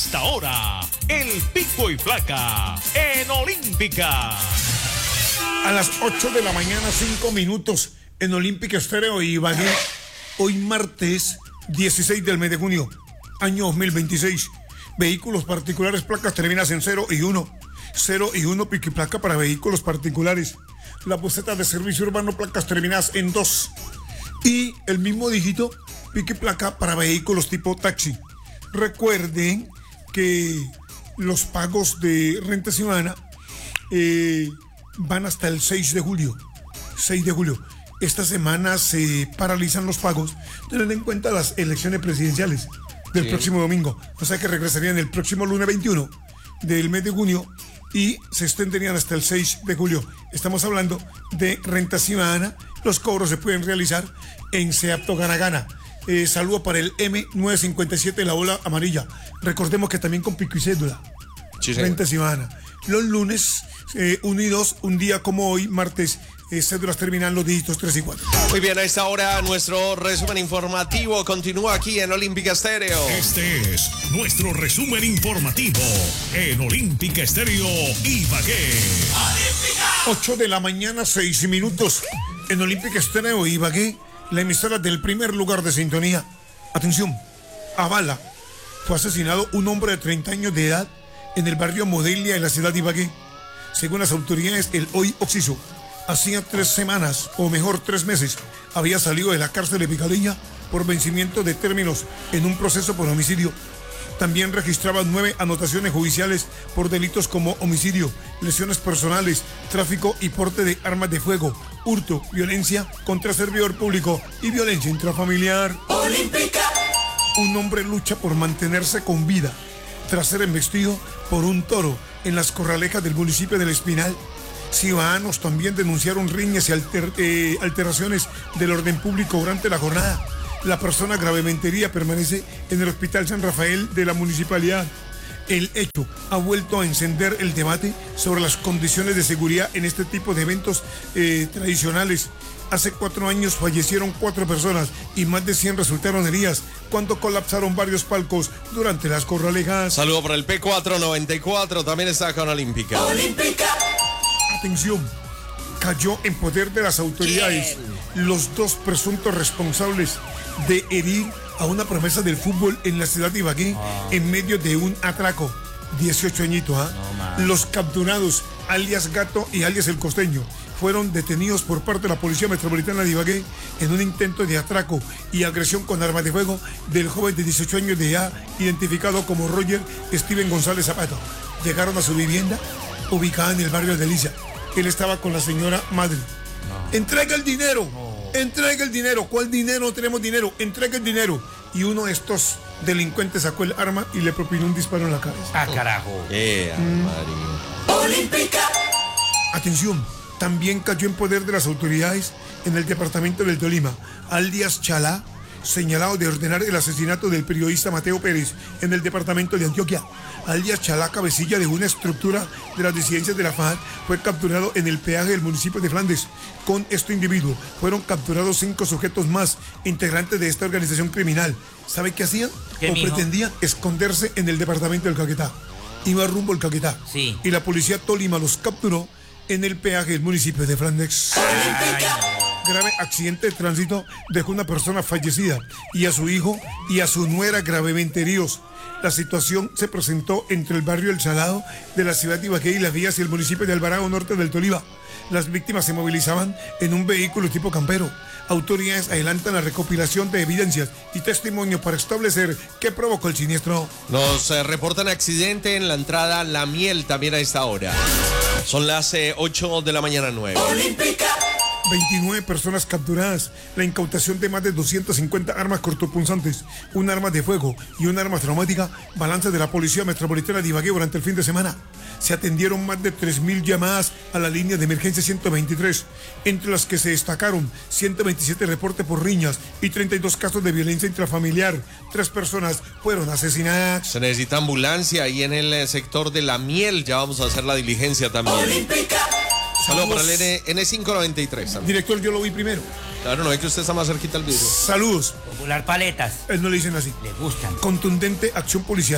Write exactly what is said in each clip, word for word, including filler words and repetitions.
esta hora, el pico y placa en Olímpica. A las ocho de la mañana, cinco minutos, en Olímpica Estéreo y Ibagué. Hoy martes dieciséis del mes de junio, año dos mil veintiséis. Vehículos particulares, placas terminas en cero y uno. cero y uno, pico y placa para vehículos particulares. La buseta de servicio urbano, placas terminadas en dos. Y el mismo dígito, pico y placa para vehículos tipo taxi. Recuerden que los pagos de renta ciudadana eh, van hasta el seis de julio. seis de julio. Esta semana se paralizan los pagos, teniendo en cuenta las elecciones presidenciales del sí. próximo domingo. O sea que regresarían el próximo lunes veintiuno del mes de junio y se extenderían hasta el seis de julio. Estamos hablando de renta ciudadana. Los cobros se pueden realizar en Seapto Gana Gana. Eh, saludo para el eme novecientos cincuenta y siete, la ola amarilla. Recordemos que también con pico y cédula. Sí, renta ciudadana. Los lunes eh, uno y dos, un día como hoy, martes, eh, cédulas terminan los dígitos tres y cuatro. Muy bien, a esta hora nuestro resumen informativo continúa aquí en Olímpica Estéreo. Este es nuestro resumen informativo en Olímpica Estéreo Ibagué. ocho de la mañana, seis minutos. En Olímpica Estéreo Ibagué, la emisora del primer lugar de sintonía. Atención, a bala fue asesinado un hombre de treinta años de edad en el barrio Modelia de la ciudad de Ibagué. Según las autoridades, el hoy occiso hacía tres semanas, o mejor tres meses, había salido de la cárcel de Picaleña por vencimiento de términos en un proceso por homicidio. También registraba nueve anotaciones judiciales por delitos como homicidio, lesiones personales, tráfico y porte de armas de fuego, hurto, violencia contra servidor público y violencia intrafamiliar. Olímpica. Un hombre lucha por mantenerse con vida tras ser embestido por un toro en las corralejas del municipio del Espinal. Ciudadanos también denunciaron riñas y alter, eh, alteraciones del orden público durante la jornada. La persona gravemente herida permanece en el Hospital San Rafael de la municipalidad. El hecho ha vuelto a encender el debate sobre las condiciones de seguridad en este tipo de eventos eh, tradicionales. Hace cuatro años fallecieron cuatro personas y más de cien resultaron heridas cuando colapsaron varios palcos durante las corralejas. Saludo para el P cuatro noventa y cuatro, también está con Olímpica. Olímpica. Atención, cayó en poder de las autoridades ¿Quién? Los dos presuntos responsables de herir a una promesa del fútbol en la ciudad de Ibagué oh. en medio de un atraco. dieciocho añitos, ¿ah? ¿eh? No, los capturados, alias Gato y alias El Costeño, fueron detenidos por parte de la Policía Metropolitana de Ibagué en un intento de atraco y agresión con armas de fuego del joven de dieciocho años de edad, identificado como Roger Steven González Zapata. Llegaron a su vivienda, ubicada en el barrio de Delicia. Él estaba con la señora madre. No. ¡Entrega el dinero! No. ¡Entrega el dinero! ¿Cuál dinero? No tenemos dinero. ¡Entrega el dinero! Y uno de estos delincuentes sacó el arma y le propinó un disparo en la cabeza. ¡Ah, carajo! Yeah, mm. Olímpica. Atención, también cayó en poder de las autoridades en el departamento del Tolima, alias Chalá, señalado de ordenar el asesinato del periodista Mateo Pérez en el departamento de Antioquia. Alias Chalá, cabecilla de una estructura de las disidencias de la FARC, fue capturado en el peaje del municipio de Flandes. Con este individuo fueron capturados cinco sujetos más, integrantes de esta organización criminal. ¿Sabe qué hacían? ¿Qué, o mijo? Pretendían esconderse en el departamento del Caquetá. Iba rumbo al Caquetá. Sí. Y la policía Tolima los capturó en el peaje del municipio de Flandes. Grave accidente de tránsito dejó una persona fallecida y a su hijo y a su nuera gravemente heridos. La situación se presentó entre el barrio El Salado de la ciudad de Ibagué y las vías y el municipio de Alvarado Norte del Tolima. Las víctimas se movilizaban en un vehículo tipo campero. Autoridades adelantan la recopilación de evidencias y testimonios para establecer qué provocó el siniestro. Nos eh, reportan accidente en la entrada La Miel también a esta hora. Son las eh, ocho de la mañana nueve. Olímpica. veintinueve personas capturadas, la incautación de más de doscientas cincuenta armas cortopunzantes, un arma de fuego y un arma traumática, balance de la Policía Metropolitana de Ibagué durante el fin de semana. Se atendieron más de tres mil llamadas a la línea de emergencia ciento veintitrés, entre las que se destacaron ciento veintisiete reportes por riñas y treinta y dos casos de violencia intrafamiliar. Tres personas fueron asesinadas. Se necesita ambulancia ahí en el sector de La Miel, ya vamos a hacer la diligencia también. Olímpica. Saludos para el N cinco noventa y tres. También. Director, yo lo vi primero. Claro, no es que usted está más cerquita al vidrio. Saludos. Popular Paletas. Él no le dicen así. Le gustan. Contundente acción policial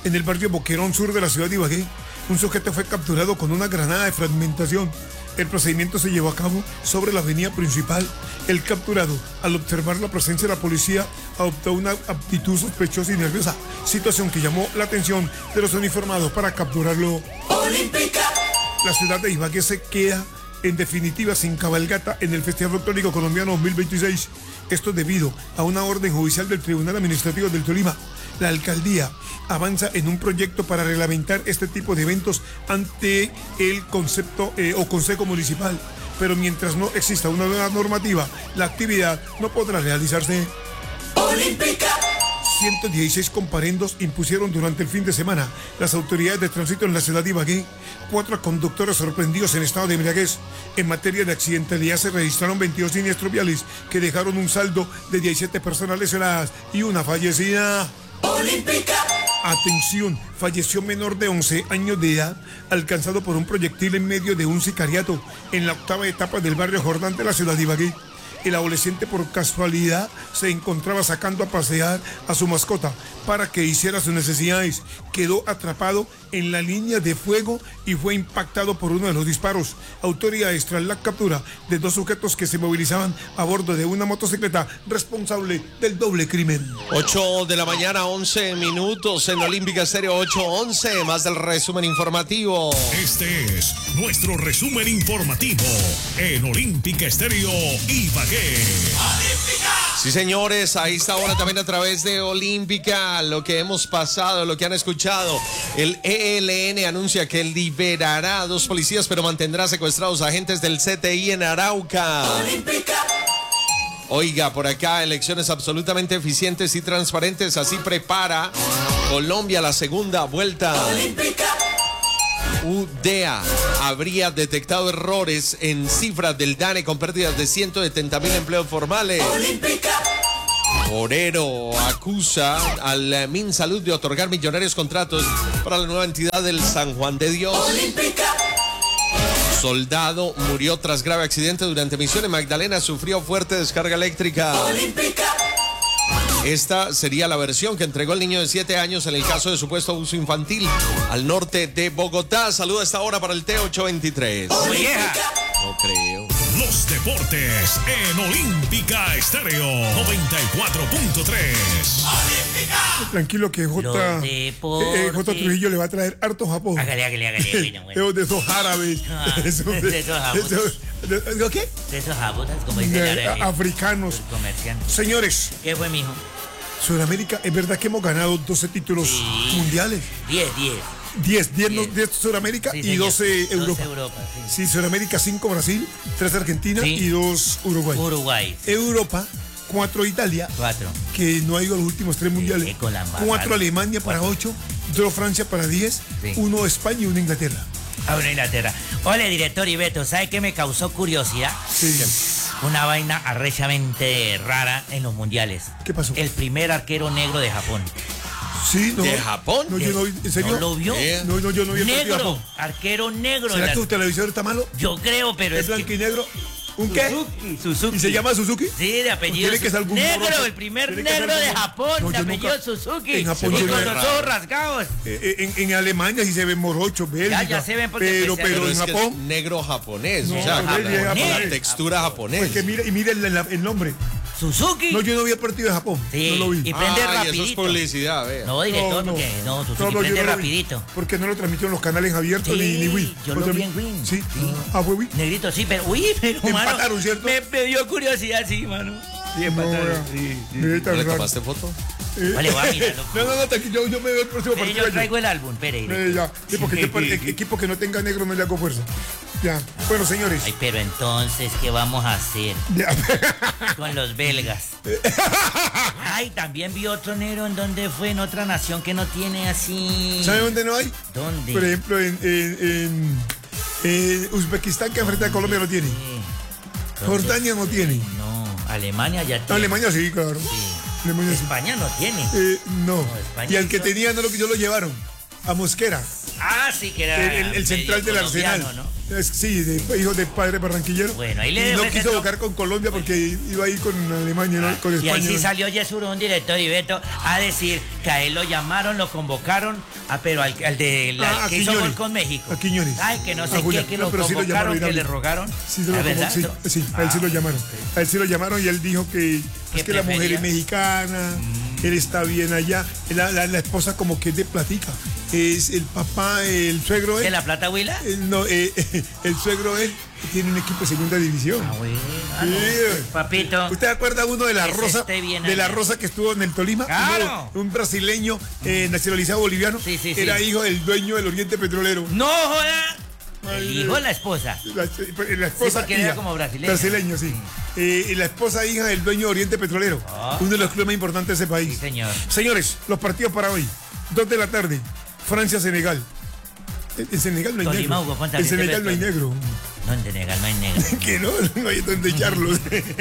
En el barrio Boquerón Sur de la ciudad de Ibagué, un sujeto fue capturado con una granada de fragmentación. El procedimiento se llevó a cabo sobre la avenida principal. El capturado, al observar la presencia de la policía, adoptó una actitud sospechosa y nerviosa, situación que llamó la atención de los uniformados para capturarlo. Olímpica. La ciudad de Ibagué se queda en definitiva sin cabalgata en el Festival Folclórico Colombiano dos mil veintiséis. Esto debido a una orden judicial del Tribunal Administrativo del Tolima. La alcaldía avanza en un proyecto para reglamentar este tipo de eventos ante el concepto eh, o Consejo Municipal. Pero mientras no exista una nueva normativa, la actividad no podrá realizarse. Olímpica. ciento dieciséis comparendos impusieron durante el fin de semana las autoridades de tránsito en la ciudad de Ibagué. Cuatro conductores sorprendidos en estado de embriaguez. En materia de accidentalidad se registraron veintidós siniestros viales que dejaron un saldo de diecisiete personas lesionadas y una fallecida. Olímpica. Atención, falleció menor de once años de edad alcanzado por un proyectil en medio de un sicariato en la octava etapa del barrio Jordán de la ciudad de Ibagué. El adolescente por casualidad se encontraba sacando a pasear a su mascota para que hiciera sus necesidades. Quedó atrapado en la línea de fuego y fue impactado por uno de los disparos. Autoridades tras la captura de dos sujetos que se movilizaban a bordo de una motocicleta responsable del doble crimen. ocho de la mañana, once minutos en Olímpica Estéreo ocho once, más del resumen informativo. Este es nuestro resumen informativo en Olímpica Estéreo Ibagué. Sí, señores, a esta hora también a través de Olímpica, lo que hemos pasado, lo que han escuchado. El E L N anuncia que liberará a dos policías, pero mantendrá secuestrados agentes del C T I en Arauca. Olímpica. Oiga, por acá, elecciones absolutamente eficientes y transparentes. Así prepara Colombia la segunda vuelta. Olímpica. U D A habría detectado errores en cifras del DANE con pérdidas de ciento setenta mil empleos formales. Olímpica. Forero acusa al MinSalud de otorgar millonarios contratos para la nueva entidad del San Juan de Dios. Olímpica. Soldado murió tras grave accidente durante misión en Magdalena. Sufrió fuerte descarga eléctrica. Olímpica. Esta sería la versión que entregó el niño de siete años en el caso de supuesto abuso infantil al norte de Bogotá. Saluda a esta hora para el T ochocientos veintitrés. Olímpica. No creo. Los deportes en Olímpica Estéreo noventa y cuatro punto tres. Tranquilo que J, Los eh, deportes. J Trujillo le va a traer harto Japón. Hágale, hágale, hágale. Bueno, bueno. Esos de esos árabes. Ah, Esos de esos japoneses. esos- de- ¿de ¿Qué? De esos jabotas, como dice De- la árabe. africanos. Los comerciantes. Señores, ¿Qué fue, mijo? Sudamérica, es verdad que hemos ganado doce títulos Sí. mundiales. Diez, diez. diez, diez, no- Diez. diez Sudamérica Sí, y señor. doce Europa. doce Europa, sí. Sí, Sudamérica cinco Brasil, tres Argentina Sí. y dos Uruguay. Uruguay, Europa, cuatro Italia, cuatro. que no ha ido a los últimos tres mundiales. eh, con la embarrada. cuatro Alemania para ocho, dos Francia para diez, Sí. uno España y uno Inglaterra. A una Inglaterra. Hola, director Ibeto, ¿sabe qué me causó curiosidad? Sí. Una vaina arrechamente rara en los mundiales. ¿Qué pasó? El primer arquero negro de Japón. Sí, no. ¿De Japón? No, yo no vi, ¿en serio? ¿No lo vio? ¿Qué? No, no, yo no vi el partido de Negro, Japón. arquero negro. ¿Será la- que tu televisor está malo? Yo creo, pero ¿Es es blanco que... y negro? ¿Un qué? Suzuki, Suzuki. ¿Y se llama Suzuki? Sí, de apellido. Tiene que ser algún negro, morocho. el primer Tiene que ser negro de algún- Japón, No, de yo apellido nunca- Suzuki. en Japón y yo con no- los ojos rasgados. Eh, en, en Alemania sí se ven morrochos, Bélgica. ya se ven porque pero, pues, pero Pero en es que es Japón, negro japonés, No, o sea, no, la, es la japonés. textura japonesa. pues que mire, y mire el, el- el nombre. Suzuki. No, yo no vi el partido de Japón. Sí, No lo vi. y prende Ay, eso es rapidito. publicidad, vea. No, director, porque no, Suzuki No, no, yo prende no lo vi, rapidito. Porque no lo transmitieron los canales abiertos Sí, ni, ni Wii. yo lo vi en Wii. Sí. Ah, fue Wii. Negrito, sí, pero, uy, pero, mano, Empataron, ¿cierto? me, me dio curiosidad, sí, mano. Sí, empataron, No, sí. Mira, tan ¿No le raro. tomaste foto? Eh, Vale, voy a mirarlo. No, no, no, tranquilo, yo, yo me veo el próximo Eh, partido. yo traigo el álbum, espere. Eh, ya, sí, porque equipo, e- equipo que no tenga negro no le hago fuerza. Ya, bueno, señores. Ay, pero entonces, ¿qué vamos a hacer Ya. con los belgas? Ay, también vi otro negro en donde fue, en otra nación que no tiene así. ¿Sabe dónde no hay? ¿Dónde? Por ejemplo, en, en, en, en Uzbekistán, que frente a Colombia no tiene. Sí. Jordania no tiene. No, Alemania ya tiene. Alemania sí, claro. Sí. Alemania sí. España no tiene. Eh, no. No, España Y al que hizo- tenía no lo que yo lo llevaron. A Mosquera. Ah, sí, que era. El- el- el medio central del colombiano, Arsenal. ¿no? Es- sí, de, hijo de padre barranquillero. Bueno, ahí le y no presento- quiso jugar con Colombia porque iba ahí con Alemania, ¿no? Con Y España. ahí sí ¿no? salió Yesurún, director y Beto, a decir que a él lo llamaron, lo convocaron, ah, pero al, al de la, Ah, a que hizo Quiñones. gol con México. A Quiñones. Ay, que no A sé Julián. qué, que No, lo pero sí lo convocaron, llamaron, que le Irán. rogaron. Sí, se lo ¿Ah, convo- verdad? sí, sí, a él sí lo llamaron. A él sí lo llamaron y él dijo que ¿Qué es que la mujer prefería? es mexicana, él está bien allá. La, la- la esposa como que es de platica. Es el papá, el suegro ¿De es. la Plata Huila? No, eh, el suegro es, tiene un equipo de segunda división. Ah, bueno. Sí. Papito. ¿Usted acuerda uno de la Que se Rosa? esté bien De la allá. Rosa que estuvo en el Tolima. Claro. Uno- un brasileño eh, nacionalizado boliviano. Sí, sí, sí. Era hijo del dueño del Oriente Petrolero. ¡No joda! Ay, El hijo o la esposa. La, la esposa porque era hija, como brasileño. brasileño, sí. Eh, y la esposa hija del dueño de Oriente Petrolero. Ah. Uno de los clubes más importantes de ese país. Sí, señor. Señores, los partidos para hoy. Dos de la tarde. Francia-Senegal. En en Senegal no hay Tolima negro. jugó contra En Oriente Senegal no hay Petrolero. negro. No, en Senegal no hay negro. Que no, no hay donde echarlos.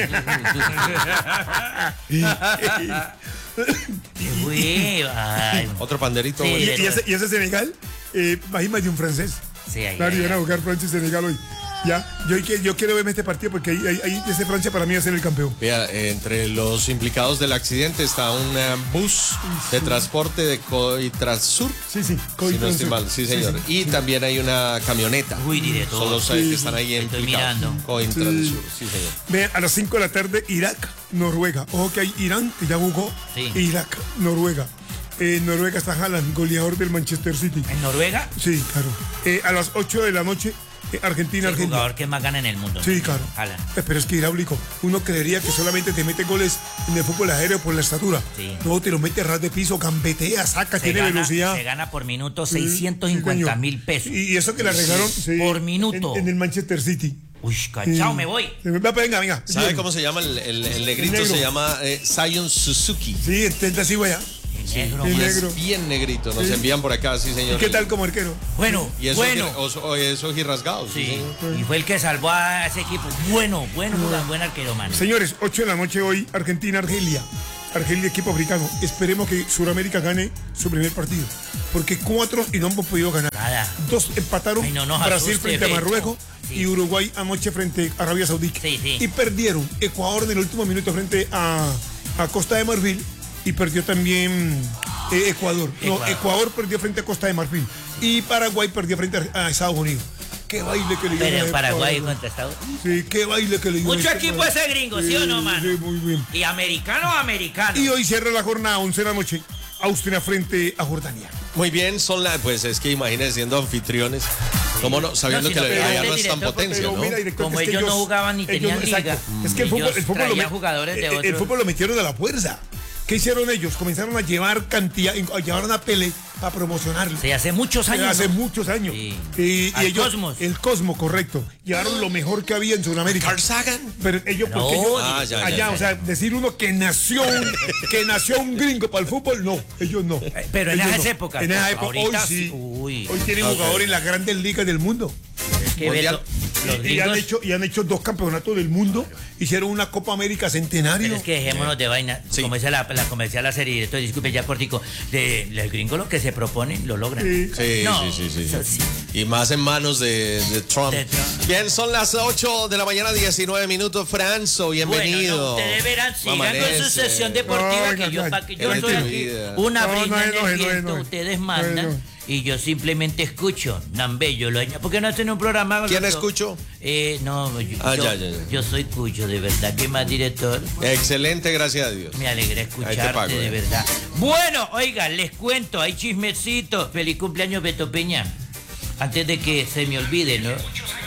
Uy, ay. Otro panderito. Sí, y, bonito. y ese, y ese Senegal, eh, hay más de un francés. Sí, ahí, Claro, ahí, y van a ahí. jugar Francia y Senegal hoy. Ya, yo, yo quiero verme este partido porque ahí, ahí, ahí ese Francia para mí va a ser el campeón. Vea, eh, entre los implicados del accidente está un eh, bus de transporte de Coitrasur. Sí, sí. Si no estoy mal, sí, señor. Y también hay una camioneta. Uy, director. Son los eh, Sí, que están ahí Estoy implicados. mirando. Coitrasur, Sí. sí, señor. Vean, a las cinco de la tarde, Irak, Noruega. Ojo que hay Irán, que ya jugó. Sí. Irak, Noruega. Eh, Noruega está Haaland, goleador del Manchester City. ¿En Noruega? Sí, claro. Eh, a las ocho de la noche, eh, Argentina, El Argentina. jugador que más gana en el mundo. Sí, claro. Haaland. Eh, Pero es que hidráulico, uno creería que solamente te mete goles en el fútbol aéreo por la estatura. Sí. No, te lo mete a ras de piso, gambetea, saca, Se tiene gana, velocidad. se gana por minuto Sí, seiscientos sí, cincuenta señor. mil pesos. Y, y eso que la regaron sí, Por minuto. En, en el Manchester City. Uy, cachao, me voy. Sí, Venga, venga. ¿Sabe Bien. cómo se llama el, el- el negrito? El negro. Se llama eh, Zion Suzuki. Sí, intenta así, vaya. El negro, el man. negro. Es bien negrito. Nos Sí. envían por acá, sí, señor. ¿Y qué tal como arquero? Bueno, Y eso, bueno. o- o- eso rasgado. Sí, Sí, señor. y fue el que salvó a ese equipo. Bueno, bueno, jugador, buen arquero, man. Señores, ocho de la noche hoy, Argentina, Argelia. Argelia, equipo africano. Esperemos que Sudamérica gane su primer partido. Porque cuatro y no hemos podido ganar. Nada. Dos empataron Ay, no nos Brasil asuste, frente a Beto. Marruecos Sí. y Uruguay anoche frente a Arabia Saudita. Sí, sí. Y perdieron Ecuador en el último minuto frente a, a Costa de Marfil y perdió también eh, Ecuador. No, Ecuador. Ecuador perdió frente a Costa de Marfil y Paraguay perdió frente a, a Estados Unidos. Qué baile que le dio Pero a en Paraguay Ecuador. contra Estados Unidos. Sí, qué baile que le dio. Mucho a equipo Ecuador. ese gringo, ¿sí o no, mano? Sí, muy bien. Y americano, americano. Y hoy cierra la jornada, once de la noche, Austria frente a Jordania. Muy bien, son las, pues es que imagínense siendo anfitriones, ¿cómo no? Sabiendo No, que si no, la pero allá este no es tan director, potencia, Pero ¿no? mira, director, Como es que ellos no jugaban ni tenían liga, Es que el fútbol, ellos el fútbol lo traían met- jugadores de eh, el otros. fútbol lo metieron a la fuerza. ¿Qué hicieron ellos? Comenzaron a llevar cantidad, a llevar a Pele para promocionarlo. Sí, hace muchos años. Hace ¿no? muchos años. Sí. Y, y Al ellos, Cosmos. El Cosmo, correcto. Llevaron lo mejor que había en Sudamérica. Carl Sagan. Pero ellos, No, porque ellos, ah, ya, ya, allá, ya. o sea, decir uno que nació un, que nació un gringo para el fútbol, no, ellos no. pero en Ellos esas no. épocas, En esa pues, época, ahorita hoy sí. sí, uy. Hoy tienen Ok. jugadores en las grandes ligas del mundo. Es que Mundial. Beto, los Y han, gringos. hecho, y han hecho dos campeonatos del mundo. Hicieron una Copa América centenario. Pero es que dejémonos de vaina. Sí. Como dice la, la comercial, la serie director, disculpe ya cortico. De, los gringos lo que se proponen lo logran. Sí. Sí, No, sí, sí, sí, eso sí. sí. Y más en manos de, de Trump. De Trump. Bien, son las ocho de la mañana, diecinueve minutos. Franzo, bienvenido. Bueno, no, ustedes verán, sigan con su Amanece. sesión deportiva, No, que no, yo, no. pa' que yo Era soy tu aquí vida. una No, no, brinda no, no, energía, no, no, esto no. ustedes No, mandan. no. Y yo simplemente escucho, tan bello, lo año- ¿por qué no hacen un programa? ¿Quién Los- escucho? Eh, no, yo, Ah, yo- ya, ya, ya. yo soy Cucho, de verdad, que más director. Excelente, gracias a Dios. Me alegra Ahí te escucharte, pago, de eh. verdad. Bueno, oiga, les cuento, hay chismecito. Feliz cumpleaños, Beto Peña. Antes de que se me olvide, ¿no?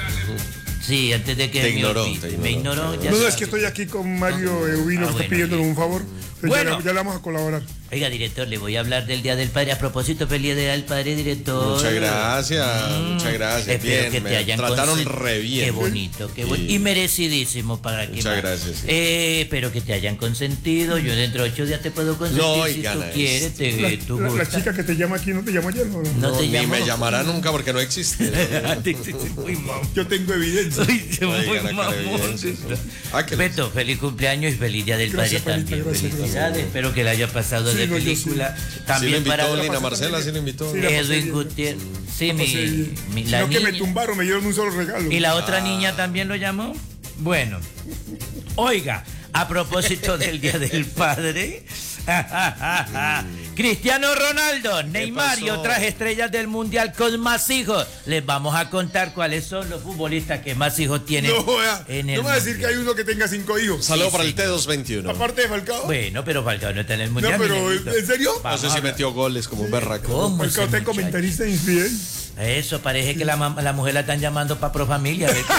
Sí, antes de que Te me ignoró, olvide. te ignoró. Me ignoró. ya No, no, sabe. es que estoy aquí con Mario Eubino, Ah, que está bueno. pidiéndole un favor. Entonces Bueno. ya, le- ya le vamos a colaborar. Oiga, director, le voy a hablar del Día del Padre. A propósito, feliz Día del Padre, director. Muchas gracias, muchas gracias. Espero Bien, que me te hayan trataron consen- re bien. Qué bonito, qué bonito. Sí. Y merecidísimo para que Muchas más. gracias, sí. Eh, espero que te hayan consentido. Yo dentro de ocho días te puedo consentir No, si oigan, tú es- quieres. Te, La, tú la- la gustas. chica que te llama aquí no te llamó ayer, ¿no? No No, te ni llamo. me llamará nunca porque no existe. Muy mamón. Yo tengo evidencia. Muy Oigan, acá mamón. la evidencia, sí. Ah, que- Beto, feliz cumpleaños y feliz Día del Gracias, Padre Felita, también. gracias, Felicidades. gracias. Espero que le haya pasado Sí, Sí, de no, yo película. Sí lo También invitó para Lina Marcela, sí lo invitó. Sí, la pasé Edwin bien. Gutiérrez. Sí, La mi, pasé bien. mi- la No que me niña. tumbaron, me dieron un solo regalo. ¿Y la otra niña también lo llamó? Bueno, oiga, a propósito del Día del Padre, Cristiano Ronaldo, Neymar y pasó? otras estrellas del Mundial con más hijos. Les vamos a contar cuáles son los futbolistas que más hijos tienen No, vea, en no el me va a decir Mundial. que hay uno que tenga cinco hijos. Saludo para el T doscientos veintiuno. Aparte de Falcao. Bueno, pero Falcao no está en el No, Mundial. pero Miguelito. ¿en serio? No Vamos sé a si hablar. metió goles como un berraco. ¿Cómo ese Falcao, usted muchacho? comentarista infiel. Eso, parece que la, mam- la mujer la están llamando para Profamilia. ¿Ves?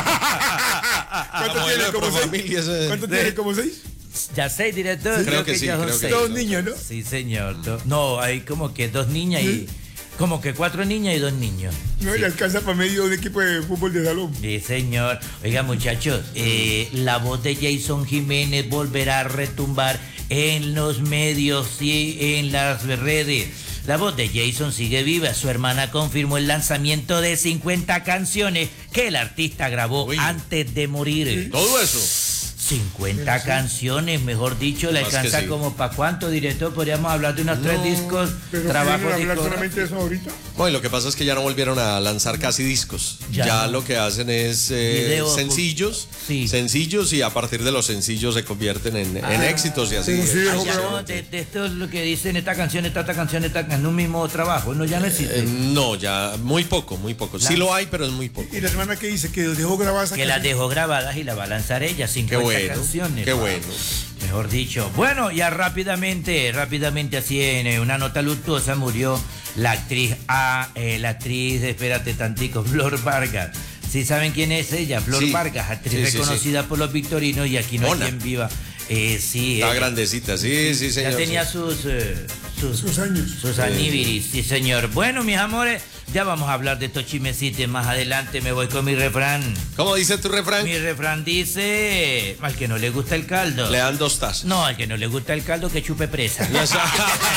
¿Cuánto modelo tiene? de ¿Como Profamilia, seis? ese. ¿Cuánto tiene? ¿Como seis? Ya seis, director. Creo que sí, ya son creo que seis. sí. Dos niñas, ¿no? Sí, señor. Do- No, hay como que dos niñas y... Como que cuatro niñas y dos niños. No Sí. le alcanza para medio un equipo de fútbol de salón. Sí, señor. Oiga, muchachos, eh, la voz de Jason Jiménez volverá a retumbar en los medios y en las redes. La voz de Jason sigue viva. Su hermana confirmó el lanzamiento de cincuenta canciones que el artista grabó Uy. antes de morir. Todo eso. cincuenta canciones, mejor dicho, le Más que alcanza sí. como para cuánto, director. Podríamos hablar de unos tres discos, Pero trabajos ¿quieren hablar discográficos. solamente de eso ahorita? Bueno, y lo que pasa es que ya no volvieron a lanzar casi discos. Ya Ya, no. lo que hacen es eh, Video, sencillos, sí. sencillos y a partir de los sencillos se convierten en, en éxitos y así. Pero sí, Ah, dejó ya grabado. no, de, de esto es lo que dicen esta canción, esta, esta canción, esta en un mismo trabajo, no, ya no existe. Eh, no, ya muy poco, muy poco. Sí lo hay, pero es muy poco. ¿Y la hermana que dice? Que dejó grabar esa Que las canción. dejó grabadas y la va a lanzar ella, Qué cincuenta bueno, canciones. qué Wow. bueno. Mejor dicho. Bueno, ya rápidamente, rápidamente así en eh, una nota luctuosa murió la actriz A, eh, la actriz, espérate tantico, Flor Vargas. ¿Sí saben quién es ella? Flor Sí. Vargas, actriz Sí, sí, sí. reconocida por los victorinos y aquí no Mona. hay quien viva. Eh, sí, Está ella grandecita, sí, sí, señor. ya tenía sí. sus, eh, sus, Sus años. sus aníbiris, sí señor. Bueno, mis amores, ya vamos a hablar de estos chismecitos más adelante. Me voy con mi refrán. ¿Cómo dice tu refrán? Mi refrán dice, al que no le gusta el caldo. Le dan dos tazas. No, al que no le gusta el caldo que chupe presa. Ya está.